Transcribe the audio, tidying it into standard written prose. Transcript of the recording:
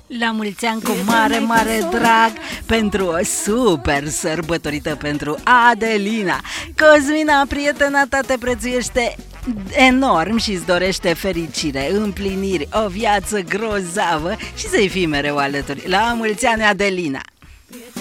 La mulți ani cu mare, mare drag pentru o super sărbătorită pentru Adelina. Cosmina, prietena ta, te prețuiește enorm și îți dorește fericire, împliniri, o viață grozavă și să-i fii mereu alături. La mulți ani, Adelina!